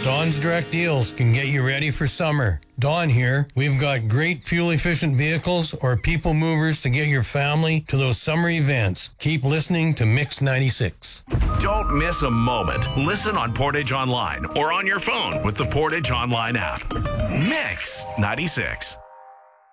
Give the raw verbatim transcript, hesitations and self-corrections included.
Don's Direct Deals can get you ready for summer. Don here. We've got great fuel-efficient vehicles or people movers to get your family to those summer events. Keep listening to Mix ninety-six. Don't miss a moment. Listen on Portage Online or on your phone with the Portage Online app. Mix ninety-six.